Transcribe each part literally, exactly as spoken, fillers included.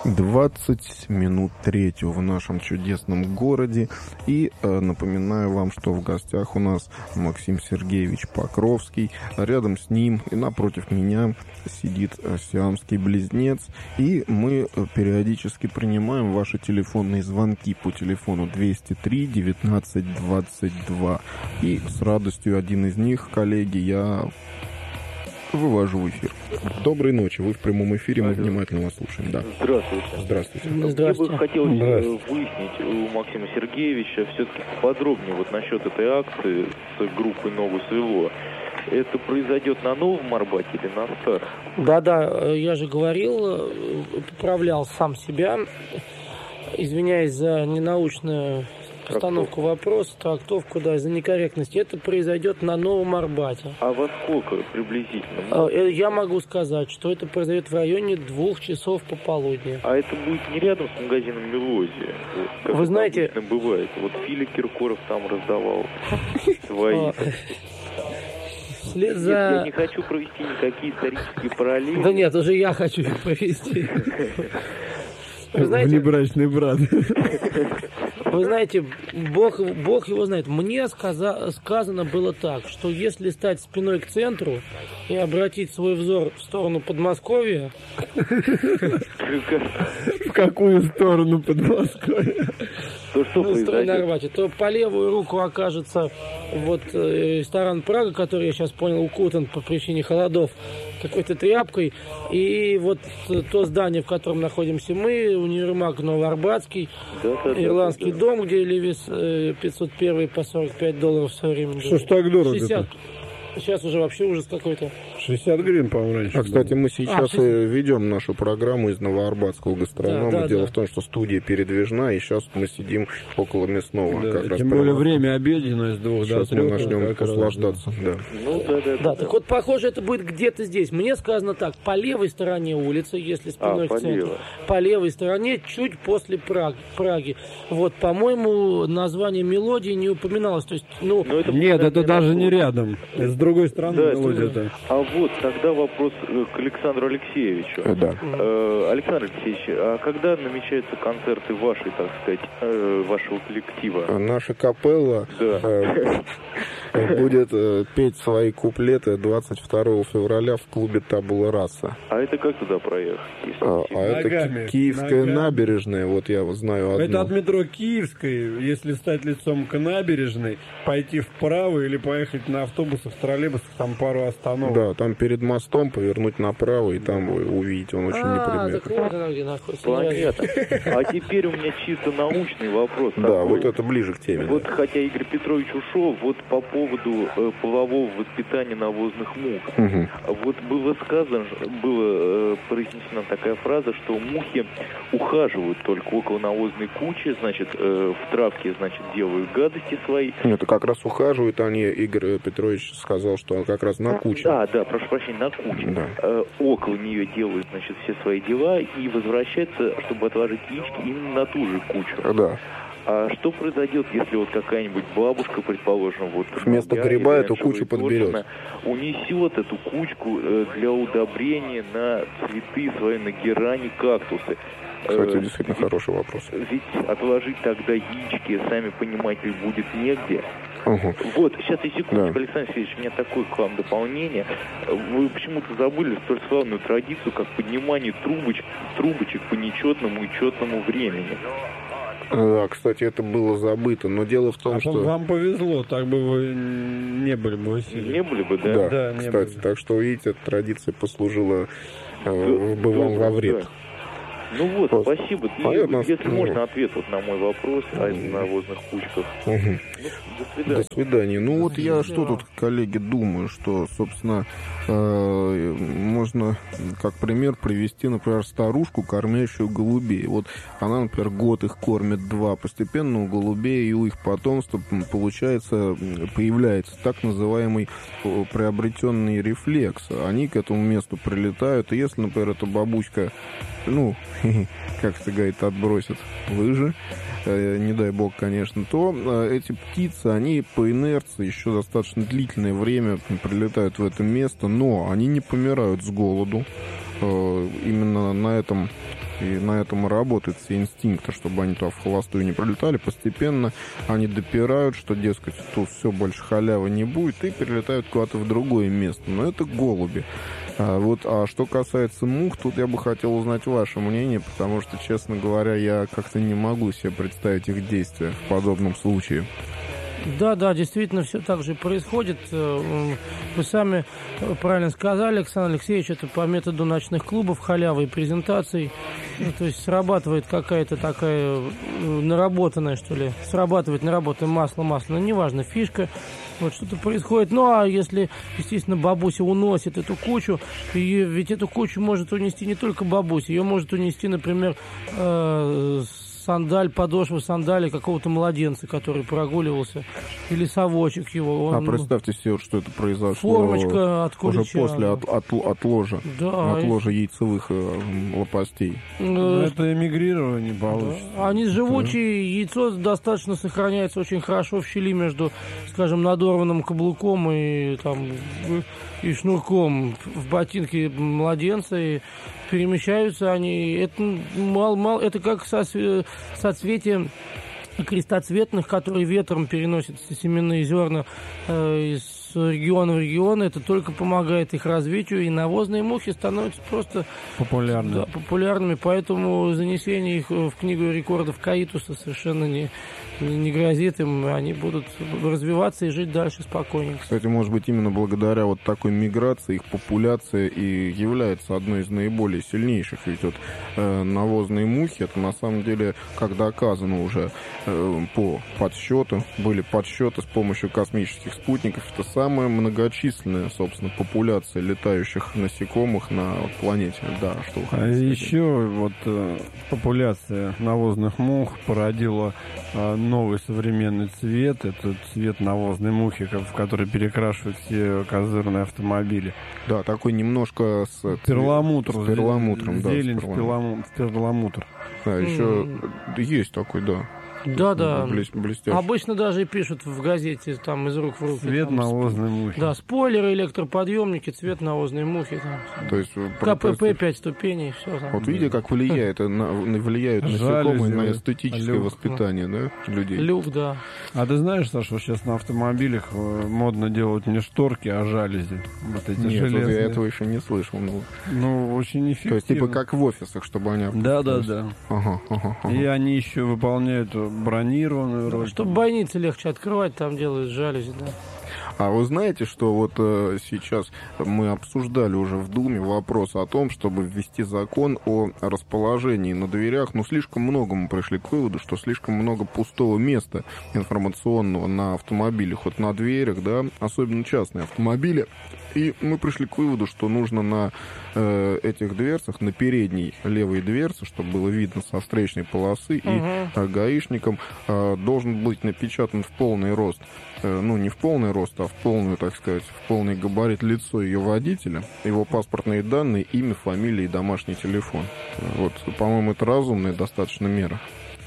двадцать минут третьего в нашем чудесном городе. И э, напоминаю вам, что в гостях у нас Максим Сергеевич Покровский. Рядом с ним и напротив меня сидит э, сиамский близнец. И мы э, периодически принимаем ваши телефонные звонки по телефону двести три девятнадцать двадцать два. И с радостью один из них, коллеги, я вывожу в эфир. Доброй ночи, вы в прямом эфире, мы Алло. внимательно вас слушаем. Да. Здравствуйте. Здравствуйте. Здравствуйте. Мне бы хотелось выяснить у Максима Сергеевича все-таки подробнее вот насчет этой акции с группой «Ногу свело». Это произойдет на Новом Арбате или на Старом? Да-да, я же говорил, поправлял сам себя, извиняюсь за ненаучную постановку вопроса, трактовку, да, за некорректность. Это произойдет на Новом Арбате. А во сколько приблизительно? Я могу сказать, что это произойдет в районе двух часов пополудни. А это будет не рядом с магазином «Мелодия», как Вы знаете, обычно бывает. Вот Филя Киркоров там раздавал свои. Вслед за... Нет, я не хочу провести никакие исторические параллели. Да нет, уже я хочу их провести. Вы знаете, внебрачный брат. Вы знаете, Бог, Бог его знает. Мне сказа, сказано было так, что если стать спиной к центру и обратить свой взор в сторону Подмосковья... В какую сторону Подмосковья? То что произойдет? То по левую руку окажется вот ресторан «Прага», который, я сейчас понял, укутан по причине холодов какой-то тряпкой. И вот то здание, в котором находимся мы, универмаг Новоарбатский, да, да, ирландский да, да, дом, где Левис пятьсот один по сорок пять долларов в свое время. Что ж так дорого? шестьдесят. Сейчас уже вообще ужас какой-то. шестьдесят гривен, по-моему, раньше. А, кстати, мы сейчас а, ведем нашу программу из Новоарбатского гастронома. Да, да, Дело да. в том, что студия передвижна, и сейчас мы сидим около мясного. Да, как тем раз более время обеденное с двух сейчас до трех. Сейчас мы начнем наслаждаться. Да. Ну, да, да, да, да, так вот, похоже, это будет где-то здесь. Мне сказано так, по левой стороне улицы, если спиной а, к центру. По, по левой стороне, чуть после Праги. Праги. Вот, по-моему, название «Мелодии» не упоминалось. То есть, ну... это Нет, это даже не рядом. Это с другой стороны. Да, это... А вот тогда вопрос к Александру Алексеевичу. Да. Э, Александр Алексеевич, а когда намечаются концерты вашей, так сказать, э, вашего коллектива? Наша капелла да. э, будет э, петь свои куплеты двадцать второго февраля в клубе «Табула Раса». А это как туда проехать? А, а это ногами, Киевская ногами. набережная, вот я знаю одну. Это от метро Киевской, если стать лицом к набережной, пойти вправо или поехать на автобусах, троллейбусах, там пару остановок. Да, там перед мостом повернуть направо, и там вы увидите, он очень а, неприметный. Понятно. А теперь у меня чисто научный вопрос. Да, такой. Вот это ближе к теме. Вот да. хотя Игорь Петрович ушел, вот по поводу э, полового воспитания навозных мух. Угу. Вот было сказано, была э, произнесена такая фраза, что мухи ухаживают только около навозной кучи, значит, э, в травке, значит, делают гадости свои. Нет, как раз ухаживают они, Игорь Петрович сказал, что он как раз на куче. Да, да, прошу прощения, на куче. Да. Э, около нее делают, значит, все свои дела и возвращаются, чтобы отложить яички именно на ту же кучу. Да. А что произойдет, если вот какая-нибудь бабушка, предположим, вот вместо гриба эту кучу подберет, унесет эту кучку для удобрения на цветы свои, на герани, кактусы? Кстати, действительно ведь, хороший вопрос. Ведь отложить тогда яички, сами понимаете, будет негде. Угу. Вот, сейчас и секундочку, да. Александр Сергеевич, у меня такое к вам дополнение. Вы почему-то забыли столь славную традицию, как поднимание трубочек, трубочек по нечетному и четному времени. Да, кстати, это было забыто, но дело в том, а что... Вам повезло, так бы вы не были бы в эфире. Не были бы, да? Да, да кстати, были. Так что, видите, эта традиция послужила да, э, бы вам во вред. Да. Ну вот, вот, спасибо. Понятно, если ну, можно, ответ вот на мой вопрос о навозных кучках. Угу. Ну, до свидания. До свидания. Ну вот я что тут, коллеги, думаю, что, собственно, э, можно как пример привести, например, старушку, кормящую голубей. Вот она, например, год их кормит, два. Постепенно у голубей и у их потомства получается, появляется так называемый приобретенный рефлекс. Они к этому месту прилетают, и если, например, эта бабучка, ну, как это говорит, отбросит лыжи, э, не дай бог, конечно, то э, эти птицы, они по инерции еще достаточно длительное время прилетают в это место, но они не помирают с голоду. Э, именно на этом И на этом и работают все инстинкты, чтобы они туда в холостую не прилетали. Постепенно они допирают, что, дескать, тут все, больше халявы не будет, и перелетают куда-то в другое место. Но это голуби. А, вот, а что касается мух, тут я бы хотел узнать ваше мнение, потому что, честно говоря, я как-то не могу себе представить их действия в подобном случае. Да, да, действительно, все так же происходит. Вы сами правильно сказали, Александр Алексеевич, это по методу ночных клубов, халявы и презентаций. То есть срабатывает какая-то такая наработанная, что ли, срабатывает наработанное масло, масло, ну, неважно, фишка. Вот что-то происходит. Ну, а если, естественно, бабуся уносит эту кучу, и ведь эту кучу может унести не только бабуся, ее может унести, например, э, сандаль, подошва сандали какого-то младенца, который прогуливался, или совочек его. Он, а представьте себе, что это произошло формочка от уже после от, от, от ложа, да, от ложа яйцевых э, лопастей. Ну, это эмигрирование получится. Да. Они живучие, яйцо достаточно сохраняется очень хорошо в щели между, скажем, надорванным каблуком и, там, и шнурком в ботинке младенца, и перемещаются они. Это мало, мало, это как сосве, соцветие крестоцветных, которые ветром переносят семенные зерна э, из региона в регион. Это только помогает их развитию, и навозные мухи становятся просто популярными. Да, популярными, поэтому занесение их в книгу рекордов Каитуса совершенно не, не грозит им. Они будут развиваться и жить дальше спокойненько. Кстати, может быть, именно благодаря вот такой миграции их популяция и является одной из наиболее сильнейших. Ведь вот э, навозные мухи, это на самом деле, как доказано уже э, по подсчету, были подсчеты с помощью космических спутников, это самая многочисленная, собственно, популяция летающих насекомых на вот, планете. Да, что вы а еще вот э, популяция навозных мух породила э, новый современный цвет. Это цвет навозной мухи, в который перекрашивают все козырные автомобили. Да, такой немножко с перламутр, с перламутром, да, зелень с перламутром. в перламутр. Да, еще mm. есть такой, да. Да, да. Блестящий. Обычно даже и пишут в газете там из рук в руки. Цвет там, навозной мухи. Да, спойлеры, электроподъемники, цвет навозной мухи. Там. То есть КПП пять ступеней, все. Там. Вот видите, как влияет, на, влияют насекомые на эстетическое люк, воспитание, да, людей. Люк, да. А ты знаешь, Саша, сейчас на автомобилях модно делать не шторки, а жалюзи. Вот эти Нет, железные. Вот я этого еще не слышал. Ну, ну очень эффективно. То есть типа как в офисах, чтобы они... Да, да, да. Ага, ага, ага. И они еще выполняют бронированную роль. Чтобы бойницы легче открывать, там делают жалюзи, да. А вы знаете, что вот э, сейчас мы обсуждали уже в Думе вопрос о том, чтобы ввести закон о расположении на дверях. Но слишком много мы пришли к выводу, что слишком много пустого места информационного на автомобилях, вот на дверях, да, особенно частные автомобили. И мы пришли к выводу, что нужно на э, этих дверцах, на передней левой дверце, чтобы было видно со встречной полосы, угу. и э, гаишникам э, должен быть напечатан в полный рост, э, ну не в полный рост, а в полную, так сказать, в полный габарит лицо ее водителя, его паспортные данные, имя, фамилия и домашний телефон. Вот, по-моему, это разумная достаточно мера.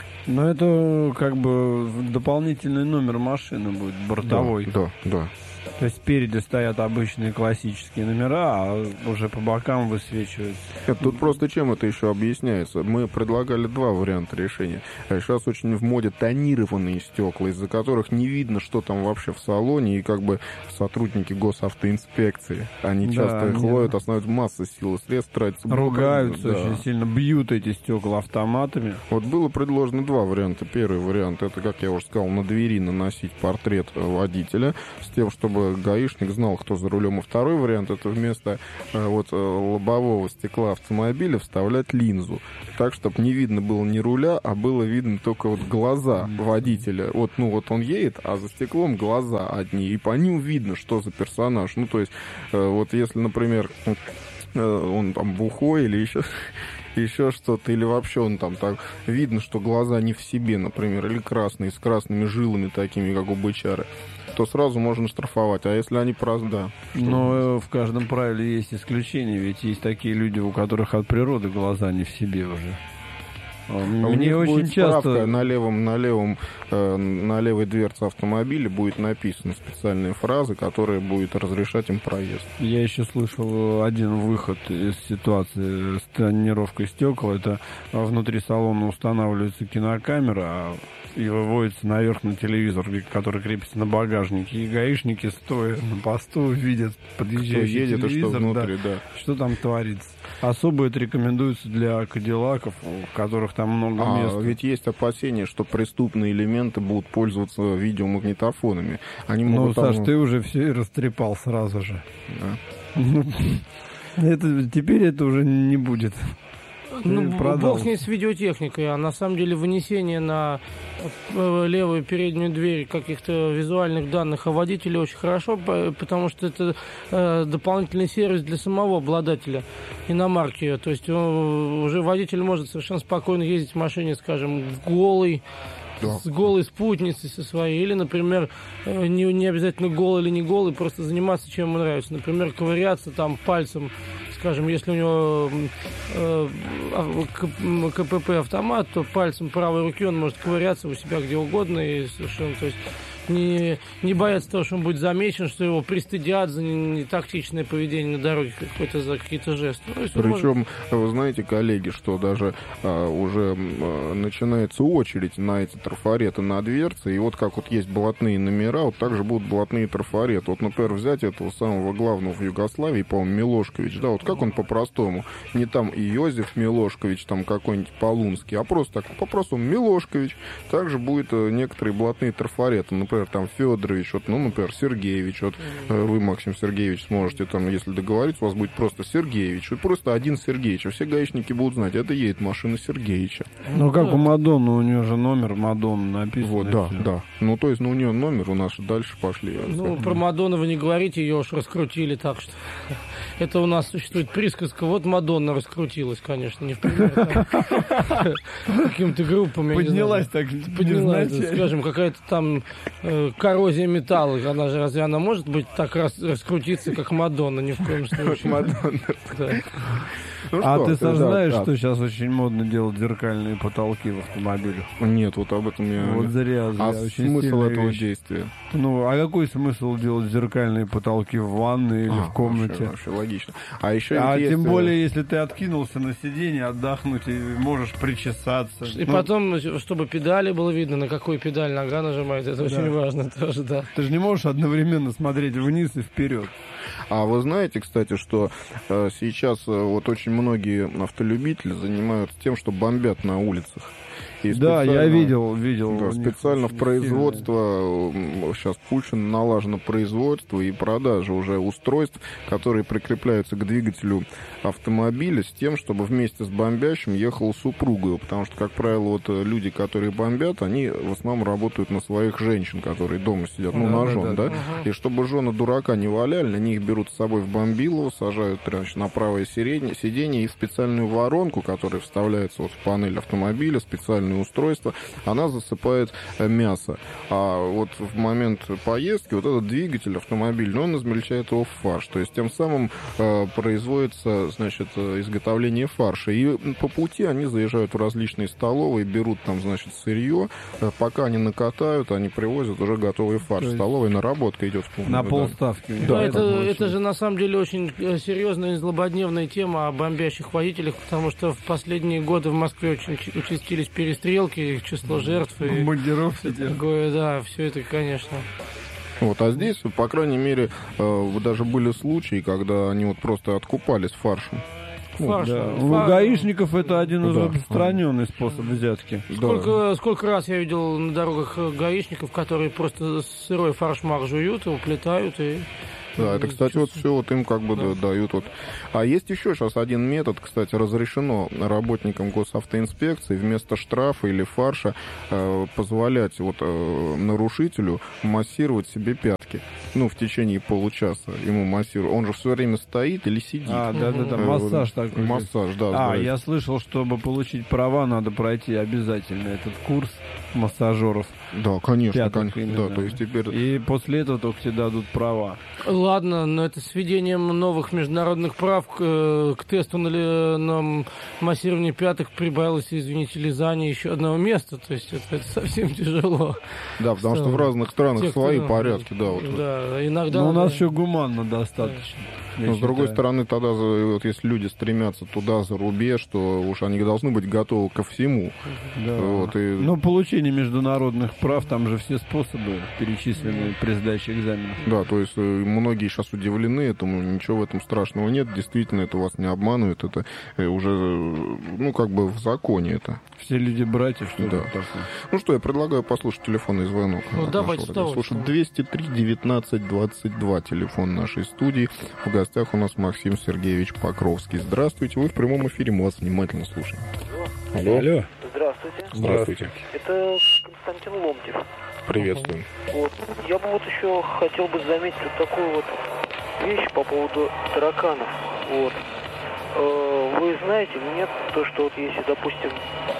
Но это как бы дополнительный номер машины будет, бортовой. Да, да, да. То есть спереди стоят обычные классические номера, а уже по бокам высвечиваются. Это тут просто чем это еще объясняется? Мы предлагали два варианта решения. Сейчас очень в моде тонированные стекла, из-за которых не видно, что там вообще в салоне, и как бы сотрудники госавтоинспекции, они часто да, их ловят, останавливают масса сил и средств, тратятся. Ругаются да. очень сильно, бьют эти стекла автоматами. Вот было предложено два варианта. Первый вариант, это, как я уже сказал, на двери наносить портрет водителя, с тем, чтобы гаишник знал, кто за рулем. И второй вариант, это вместо э, вот, лобового стекла автомобиля вставлять линзу. Так, чтобы не видно было ни руля, а было видно только вот глаза водителя. Вот, ну, вот он едет, а за стеклом глаза одни. И по ним видно, что за персонаж. Ну, то есть, э, вот если, например, э, он там бухой или еще... еще что-то, или вообще он там так видно, что глаза не в себе, например, или красные, с красными жилами такими, как у бычары, то сразу можно штрафовать. А если они просто, да. Но в каждом правиле есть исключения, ведь есть такие люди, у которых от природы глаза не в себе уже. Мне очень часто на левом, на левом, э, на левой дверце автомобиля будет написана специальные фразы, которые будет разрешать им проезд. Я еще слышал один выход из ситуации с тонировкой стекол. Это внутри салона устанавливается кинокамера и выводится наверх на телевизор, который крепится на багажнике. И гаишники, стоя на посту, видят подъезжающий едет, телевизор, и что внутри, да, да. что там творится. Особо это рекомендуется для кадиллаков, в которых там много а, места. Ведь есть опасения, что преступные элементы будут пользоваться видеомагнитофонами. Они могут ну, Саш, там... ты уже все и растрепал сразу же. Да. Это, теперь это уже не будет. Ну, бог с ней с видеотехникой, а на самом деле вынесение на левую переднюю дверь каких-то визуальных данных о водителе очень хорошо, потому что это э, дополнительный сервис для самого обладателя иномарки. То есть он, уже водитель может совершенно спокойно ездить в машине, скажем, голый, да. с голой спутницей со своей, или, например, не, не обязательно голый или не голый, просто заниматься чем ему нравится. Например, ковыряться там пальцем, скажем, если у него э, КПП автомат, то пальцем правой руки он может ковыряться у себя где угодно и совершенно, то есть не, не бояться того, что он будет замечен, что его пристыдят за нетактичное поведение на дороге, какой-то за какие-то жесты. Ну, Причем, может... вы знаете, коллеги, что даже а, уже а, начинается очередь на эти трафареты на дверце, и вот как вот есть блатные номера, вот также будут блатные трафареты. Вот, например, взять этого самого главного в Югославии, по-моему, Милошкович, да, вот как он по-простому, не там Иозеф Милошкович, там какой-нибудь Полунский, а просто так, по-простому Милошкович. Также будет некоторые блатные трафареты, например, там Федорович, вот, ну, например, Сергеевич, вот вы, Максим Сергеевич, сможете там, если договориться, у вас будет просто Сергеевич, и просто один Сергеевич, а все гаишники будут знать, это едет машина Сергеевича. Ну, как у Мадонны, у нее же номер Мадонны написан. Вот, да, все. Да. Ну, то есть, ну, у нее номер, у нас дальше пошли. Ну, про Мадонну вы не говорите, ее уж раскрутили так, что это у нас существует присказка, вот Мадонна раскрутилась, конечно, не в пример каким-то группам, поднялась так, поднялась, скажем, какая-то там коррозия металла, она же разве она может быть так рас, раскрутиться, как Мадонна, ни в коем случае. Мадонна. Да. Ну, а что, ты, Саш, да, знаешь, да. что сейчас очень модно делать зеркальные потолки в автомобилях? Нет, вот об этом я... Вот зря, зря. А очень смысл этого вещь. действия? Ну, а какой смысл делать зеркальные потолки в ванной или а, в комнате? Вообще, вообще логично. А еще а есть... тем более, если ты откинулся на сиденье, отдохнуть и можешь причесаться. И ну, потом, чтобы педали было видно, на какую педаль нога нажимает, это да. очень важно тоже, да. Ты же не можешь одновременно смотреть вниз и вперед. А вы знаете, кстати, что э, сейчас э, вот очень многие автолюбители занимаются тем, что бомбят на улицах. И да, я видел, видел. Да, специально в производство, сейчас Пущино налажено производство и продажа уже устройств, которые прикрепляются к двигателю автомобиля с тем, чтобы вместе с бомбящим ехала супруга. Потому что, как правило, вот люди, которые бомбят, они в основном работают на своих женщин, которые дома сидят, ну, да, на жен, да? да? Ага. И чтобы жены дурака не валяли, они их берут с собой в бомбилово, сажают значит, на правое сиденье и в специальную воронку, которая вставляется вот в панель автомобиля, специальное устройство, она засыпает мясо. А вот в момент поездки вот этот двигатель автомобильный, он измельчает его в фарш. То есть тем самым э, производится, значит, изготовление фарша. И по пути они заезжают в различные столовые, берут там, значит, сырье. Пока они накатают, они привозят уже готовый фарш. Есть... Столовая наработка идет в полную. На полставки. Да, да, это, это же на самом деле очень серьезная и злободневная тема о бомбящих водителях, потому что в последние годы в Москве очень участились перестрелки, число жертв и бомбардировки. Такое, да, все это, конечно. Вот, а здесь, по крайней мере, э, даже были случаи, когда они вот просто откупались фаршем. Фарш, да. фарш. У гаишников это один из да. распространенный способ взятки. Сколько, да. сколько раз я видел на дорогах гаишников, которые просто сырой фаршмак жуют, уплетают и... Да, это, кстати, вот все вот им как бы да. дают. Вот. А есть еще сейчас один метод, кстати, разрешено работникам госавтоинспекции вместо штрафа или фарша э, позволять вот э, нарушителю массировать себе пятки. Ну, в течение получаса ему массируют. Он же все время стоит или сидит. А, да-да-да, массаж такой. Массаж, да. А, я слышал, чтобы получить права, надо пройти обязательно этот курс массажеров. Да, конечно, Пяток конечно. именно. Да, то есть теперь... И после этого только тебе дадут права. Ладно, но это с введением новых международных прав к, к тесту на, на массирование пяток прибавилось, извините, лизание еще одного места. То есть это, это совсем тяжело. Да, потому что, что в разных странах Те, свои кто, порядки, да. Вот, да, иногда... Но у нас да. еще гуманно достаточно. Но с другой стороны, тогда, вот если люди стремятся туда, за рубеж, то уж они должны быть готовы ко всему. Да. Вот, и... Но получение международных прав, там же все способы перечислены при сдаче экзаменов. Да, то есть многие сейчас удивлены этому, ничего в этом страшного нет, действительно, это вас не обманывает, это уже, ну, как бы в законе это. Все люди братья, что да. такое. Ну что, я предлагаю послушать телефонный звонок. Ну, давайте слушать двести три девятнадцать двадцать два, телефон нашей студии. В гостях у нас Максим Сергеевич Покровский. Здравствуйте, вы в прямом эфире, мы вас внимательно слушаем. Алло. Алло. Здравствуйте. Здравствуйте. Это Константин Ломтев. Приветствуем. Вот. Я бы вот еще хотел бы заметить вот такую вот вещь по поводу тараканов. Вот. Э, вы знаете или нет, то, что вот если, допустим,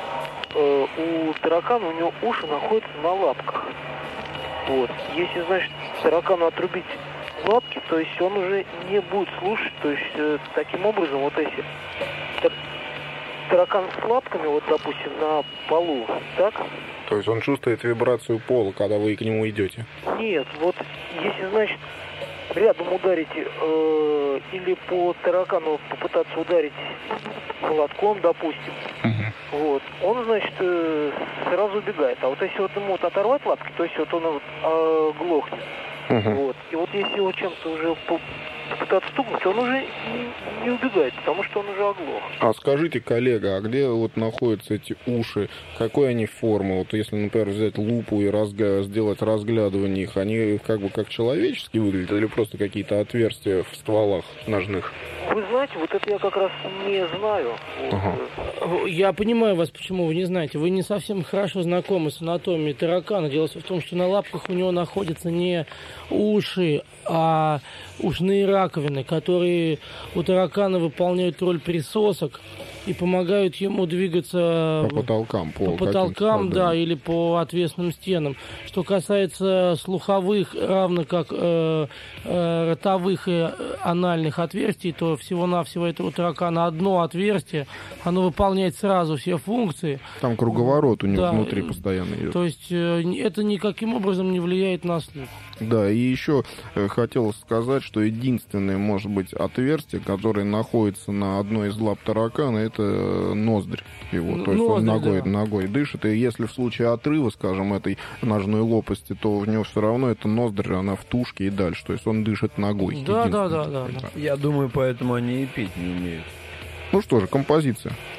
э, у таракана, у него уши находятся на лапках. Вот. Если, значит, таракану отрубить лапки, то есть он уже не будет слушать, то есть э, таким образом, вот если тар- таракан с лапками, вот, допустим, на полу, так? То есть он чувствует вибрацию пола, когда вы к нему идете? Нет, вот если, значит, рядом ударить э, или по таракану попытаться ударить молотком, допустим, угу. Вот, он, значит, э, сразу убегает. А вот если вот ему вот оторвать лапки, то есть вот он вот, э, глохнет. Угу. Вот. И вот если его чем-то уже попытаться стукнуть, он уже не, не убегает, потому что он уже оглох. А скажите, коллега, а где вот находятся эти уши? Какой они формы? Вот если, например, взять лупу и разга... сделать разглядывание их, они как бы как человеческие выглядят или просто какие-то отверстия в стволах ножных? Вы знаете, вот это я как раз не знаю. Ага. Я понимаю вас, почему вы не знаете. Вы не совсем хорошо знакомы с анатомией таракана. Дело в том, что на лапках у него находятся не уши, а ушные раковины, которые у таракана выполняют роль присосок и помогают ему двигаться по потолкам, по, по потолкам, да, или по отвесным стенам. Что касается слуховых, равно как э, э, ротовых и анальных отверстий, то всего-навсего этого таракана одно отверстие, оно выполняет сразу все функции. Там круговорот у него, да, внутри э, постоянно идет. То есть э, это никаким образом не влияет на слух. Да, и еще э, хотел сказать, что единственное, может быть, отверстие, которое находится на одной из лап таракана, это ноздрь его. То есть ноздрь, он ногой, да. ногой дышит. И если в случае отрыва, скажем, этой ножной лопасти, то в него все равно эта ноздрь, она в тушке и дальше. То есть он дышит ногой. Да, да, да, да, да. Я думаю, поэтому они и петь не умеют. Ну что же, композиция.